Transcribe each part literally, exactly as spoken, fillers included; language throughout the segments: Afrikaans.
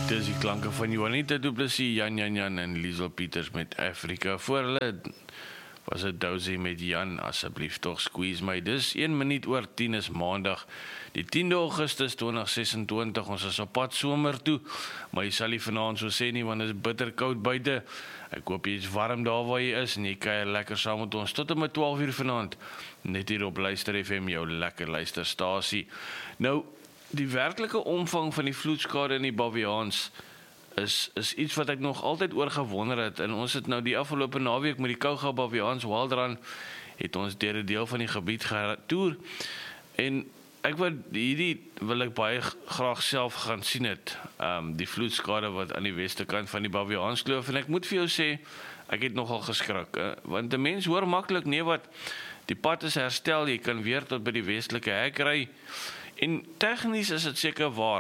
Dis die klanke van Juanita Du Plessis, Jan Jan Jan en Liesel Pieters met Afrika. Voor hulle was het Dousie met Jan, asseblief toch squeeze my. Dis een minuut oor tien is maandag, die tiende Augustus twintig sesentwintig, ons is op pad somer toe, maar jy sal nie vanaand so sê nie, want het is bitter koud buite. Ek hoop jy is warm daar waar jy is, en jy kuier lekker saam met ons, tot en met twaalf uur vanaand, net hier op Luister F M, jou lekker luisterstasie. Nou, die werklike omvang van die vloedskade in die Baviaans is, is iets wat ek nog altyd oor gewonder het, en ons het nou die afgelope naweek met die Kouga Baviaans Wildrun, het ons deur 'n deel van die gebied getoer, en ek wil, hierdie wil ek baie graag self gaan sien het, um, die vloedskade wat aan die weste kant van die Baviaans kloof, en ek moet vir jou sê, ek het nogal geskrik, eh, want die mens hoor maklik, nee wat, die pad is herstel, jy kan weer tot by die westelike hek ry, en tegnies is het seker waar,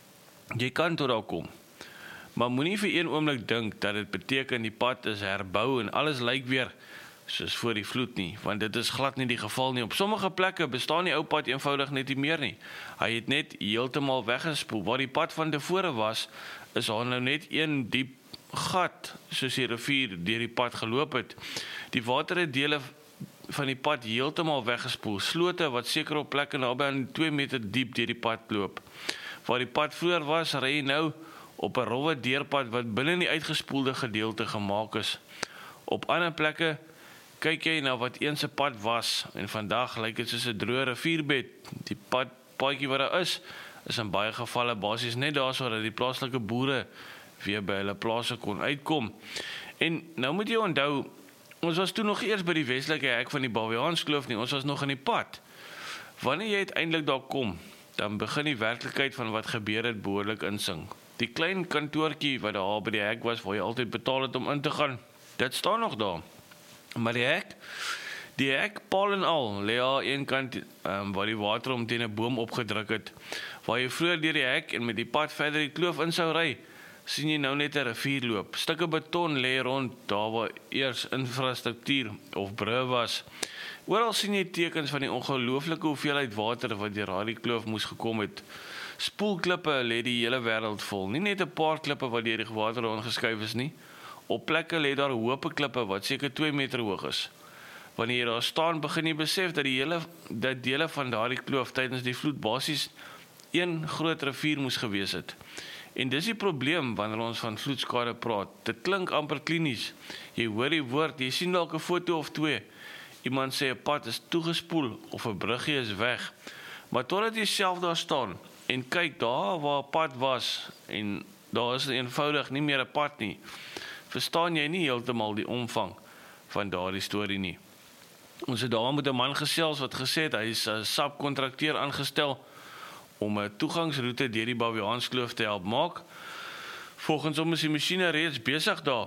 jy kan tot daar kom, maar moenie vir een oomblik dink dat dit beteken die pad is herbou en alles lyk weer soos voor die vloed nie, want dit is glad nie die geval nie. Op sommige plekke bestaan die ou pad eenvoudig net nie meer nie. Hy het net heeltemal weggespoel. Waar die pad van tevore was, is daar nou net een diep gat, soos die rivier deur die pad geloop het. Die water het dele van die pad heeltemal weggespoel. Slote wat seker op plekke naby aan twee meter diep deur die pad loop. Waar die pad vroeër was, ry jy nou op 'n rowwe deurpad wat binne die uitgespoelde gedeelte gemaak is. Op ander plekke kyk jy na wat eens 'n pad was, en vandag lyk dit soos 'n droë rivierbed. Die pad, paadjie wat daar is, is in baie gevalle basies net daar sodat die plaaslike boere weer by hulle plase kon uitkom. En nou moet jy onthou, ons was toe nog eers by die westelike hek van die Baviaans kloof nie, ons was nog in die pad. Wanneer jy uiteindelik daar kom, dan begin die werklikheid van wat gebeur het behoorlik insing. Die klein kantoortjie wat daar by die hek was, waar jy altyd betaal het om in te gaan, dit staan nog daar. Maar die hek, die hek, paal en al, lê aan een kant um, waar die water om teen 'n boom opgedruk het, waar jy vroeër deur die hek en met die pad verder die kloof in sou ry, sien jy nou net 'n rivier loop. Stukke beton lê rond daar waar eers infrastruktuur of brûe was. Oral sien jy tekens van die ongelooflike hoeveelheid water wat deur daardie kloof moes gekom het. Spoelklippe lê die hele wêreld vol, nie net 'n paar klippe wat deur die water ongeskuif is nie. Op plekke lê daar hoë klippe wat seker twee meter hoog is. Wanneer jy daar staan, begin jy besef dat die hele dat dele van daardie kloof tydens die vloed basies een groot rivier moes gewees het. En dis die probleem wanneer ons van vloedskade praat. Dit klink amper klinies. Jy hoor die woord, jy sien dalk 'n foto of twee. Iemand sê 'n pad is toegespoel of 'n bruggie is weg. Maar totdat jy self daar staan en kyk daar waar 'n pad was en daar is eenvoudig nie meer 'n pad nie, verstaan jy nie heeltemal die omvang van daardie storie nie. Ons het daar met 'n man gesels wat gesê het, hy is 'n subkontrakteur aangestel om 'n toegangsroete deur die Baviaans kloof te help maak. Volgens hom is die masjiene reeds besig daar.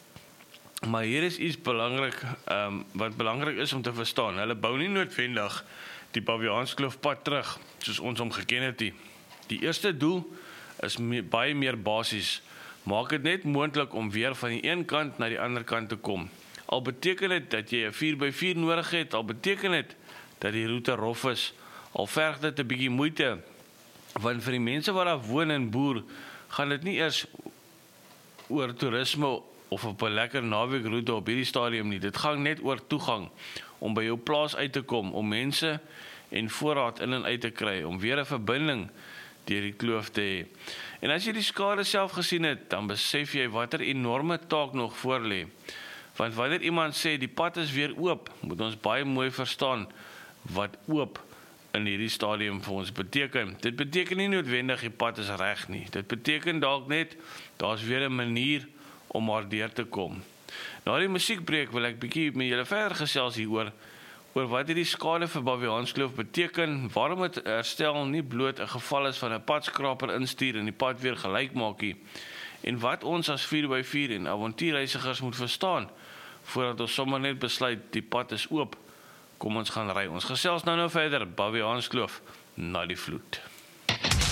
Maar hier is iets belangrik, um, wat belangrik is om te verstaan. Hulle bou nie noodwendig die Baviaans kloofpad terug, soos ons hom geken het nie. Die eerste doel is me, baie meer basies. Maak dit net moontlik om weer van die een kant na die ander kant te kom. Al beteken dit dat jy 'n vier by vier nodig het, al beteken dit dat die roete rof is, al verg dit 'n bietjie moeite, want vir die mense wat daar woon en boer, gaan dit nie eers oor toerisme of op 'n lekker naweekroete op hierdie stadium nie, dit gaan net oor toegang, om by jou plaas uit te kom, om mense en voorraad in en uit te kry, om weer 'n verbinding deur die kloof te hê. En as jy die skade self gesien het, dan besef jy watter enorme taak nog voor lê. Want wanneer iemand sê die pad is weer oop, moet ons baie mooi verstaan wat oop in hierdie stadium vir ons beteken. Dit beteken nie noodwendig die pad is reg nie. Dit beteken dalk net daar's weer 'n manier om maar deur te kom. Na die musiekbreek wil ek bietjie met julle verder gesels hieroor oor wat hierdie skade vir Baviaans kloof beteken, waarom het herstel nie bloot 'n geval is van 'n padskraper instuur en die pad weer gelyk maak nie, en wat ons as vier by vier en avontuurreisigers moet verstaan, voordat ons sommer net besluit die pad is oop, kom ons gaan ry. Ons gesels nou nou verder, Baviaans kloof na die vloed.